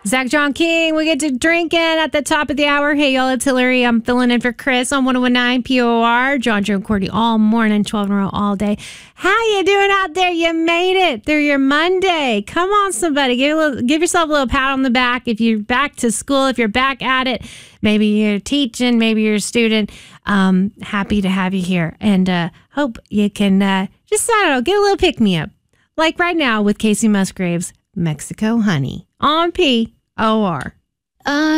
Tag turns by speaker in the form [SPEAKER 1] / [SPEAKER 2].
[SPEAKER 1] Zach John King, we get to drinking at the top of the hour. Hey, y'all, it's Hillary. I'm filling in for Chris on 101.9 POR. John, Joe, and Courtney all morning, 12 in a row all day. How you doing out there? You made it through your Monday. Come on, somebody. Give yourself a little pat on the back. If you're back to school, if you're back at it, maybe you're teaching, maybe you're a student. Happy to have you here. And hope you can just, I don't know, get a little pick-me-up. Like right now with Casey Musgraves, Mexico Honey on POR.